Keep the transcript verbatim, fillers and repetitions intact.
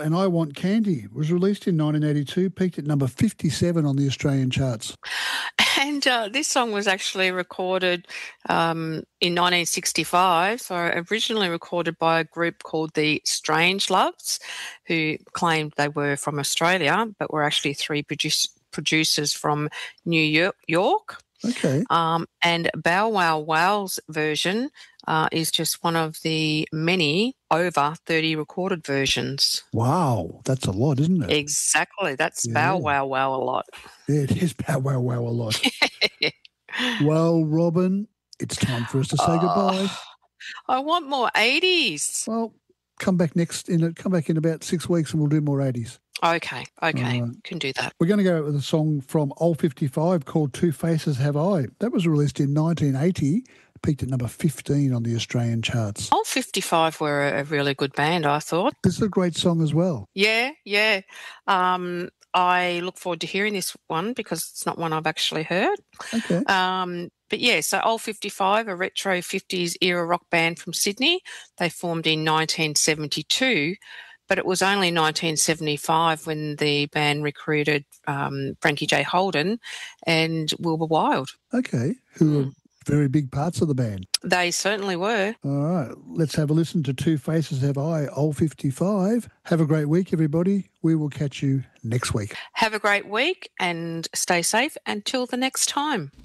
and I Want Candy was released in nineteen eighty-two, peaked at number fifty-seven on the Australian charts. And uh, this song was actually recorded um, in nineteen sixty-five, so originally recorded by a group called the Strangeloves, who claimed they were from Australia, but were actually three produce- producers from New York. York. Okay. Um, and Bow Wow Wow's version uh, is just one of the many over thirty recorded versions. Wow, that's a lot, isn't it? Exactly. That's Yeah. Bow Wow Wow a lot. Yeah, it is Bow Wow Wow a lot. Well, Robin, it's time for us to say Oh, goodbye. I want more eighties. Well, come back next in come back in about six weeks and we'll do more eighties. Okay, okay, Uh, can do that. We're going to go with a song from Old fifty-five called Two Faces Have I. That was released in nineteen eighty, peaked at number fifteen on the Australian charts. Old fifty-five were a really good band, I thought. This is a great song as well. Yeah, yeah. Um, I look forward to hearing this one because it's not one I've actually heard. Okay. Um, but yeah, so Old fifty-five, a retro fifties era rock band from Sydney. They formed in nineteen seventy-two, but it was only nineteen seventy-five when the band recruited um, Frankie J. Holden and Wilbur Wilde. Okay. Who are very big parts of the band. They certainly were. All right. Let's have a listen to Two Faces Have I, Old fifty-five. Have a great week, everybody. We will catch you next week. Have a great week and stay safe until the next time.